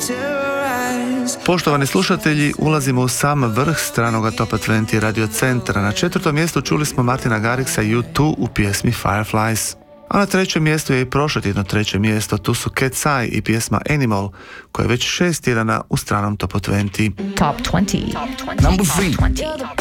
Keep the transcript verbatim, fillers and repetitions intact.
Poštovani slušatelji, ulazimo u sam vrh stranoga Top dvadeset Radio Centra. Na četvrtom mjestu čuli smo Martina Garrixa i U dva u pjesmi Fireflies. A na trećem mjestu je i prošlo tjedno treće mjesto, tu su Cat's Eye i pjesma Animal, koja je već šest tjedana u stranom Top dvadeset. Top dvadeset. Number three.